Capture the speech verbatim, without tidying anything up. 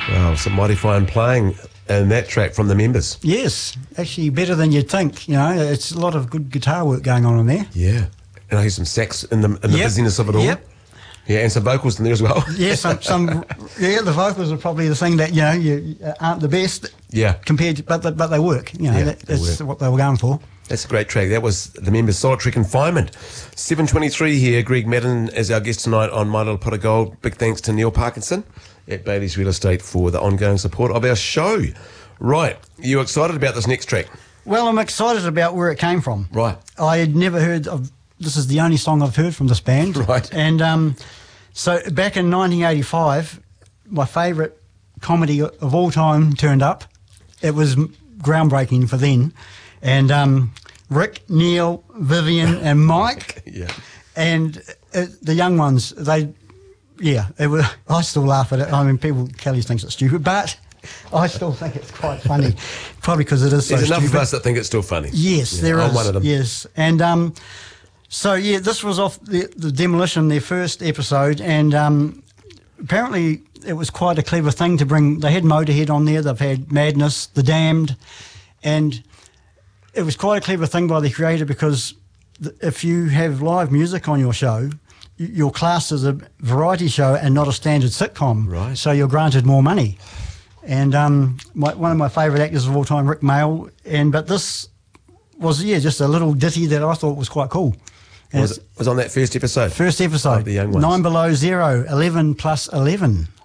Wow, some mighty fine playing in that track from the members. Yes, actually better than you'd think. You know, it's a lot of good guitar work going on in there. Yeah, and I hear some sax in the in the Yep. busyness of it all. Yep. Yeah, and some vocals in there as well. Yeah, some, some yeah, the vocals are probably the thing that, you know, you aren't the best. Yeah. Compared to, but but they work. You know, Yeah, that, they that's work. what they were going for. That's a great track. That was the members' Solitary Confinement. seven twenty-three here. Greg Madden is our guest tonight on My Little Pot of Gold. Big thanks to Neil Parkinson at Bailey's Real Estate for the ongoing support of our show. Right. You excited about this next track? Well, I'm excited about where it came from. Right. I had never heard of, this is the only song I've heard from this band. Right. And um, so back in nineteen eighty-five, my favourite comedy of all time turned up. It was groundbreaking for then. And um, Rick, Neil, Vivian and Mike Yeah. and uh, the young ones, they, yeah, it was, I still laugh at it. I mean, people, Kelly thinks it's stupid, but I still think it's quite funny, probably because it is so There's enough stupid. of us that think it's still funny. Yes, Yeah, there I'm is. one of them. Yes, and um, so yeah, this was off the, the Demolition, their first episode, and um, apparently it was quite a clever thing to bring. They had Motorhead on there. They've had Madness, The Damned, and it was quite a clever thing by the creator because th- if you have live music on your show, y- you're classed as a variety show and not a standard sitcom. Right. So you're granted more money. And um, my, one of my favourite actors of all time, Rick Mail, and but this was yeah just a little ditty that I thought was quite cool. And Was, it's it was on that first episode? first episode, Of the young ones. nine below zero, eleven plus eleven.